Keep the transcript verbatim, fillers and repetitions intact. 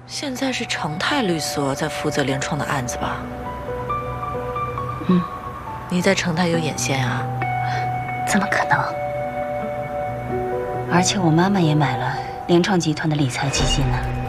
现在是成泰律所在负责联创的案子吧？ 嗯。 你在成泰有眼线啊？ 怎么可能？而且我妈妈也买了联创集团的理财基金呢。